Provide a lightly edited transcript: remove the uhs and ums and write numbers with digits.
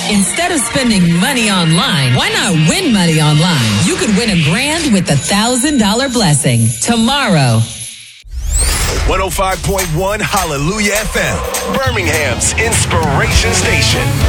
Instead of spending money online, why not win money online? You could win $1,000 with the $1,000 blessing tomorrow. 105.1 Hallelujah FM, Birmingham's inspiration station.